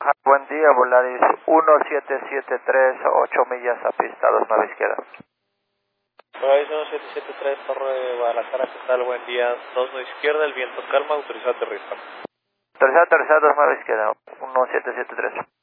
Buen día, Volaris 1773, 8 millas a pista 29 izquierda. Volaris 1773, Torre de Guadalajara, ¿qué tal? Buen día, 29 izquierda, el viento calma, autorizado a aterrizar. Autorizado, 29 izquierda, 1773.